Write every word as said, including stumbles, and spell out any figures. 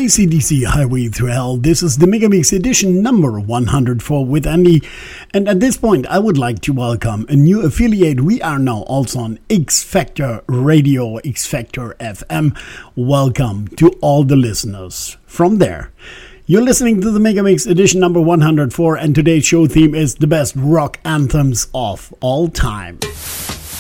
A C D C Highway Through Hell. This is the Mega Mix edition number one hundred four with Andy. And at this point, I would like to welcome a new affiliate. We are now also on X Factor Radio, X Factor F M. Welcome to all the listeners from there. You're listening to the Mega Mix edition number one hundred four, and today's show theme is the best rock anthems of all time.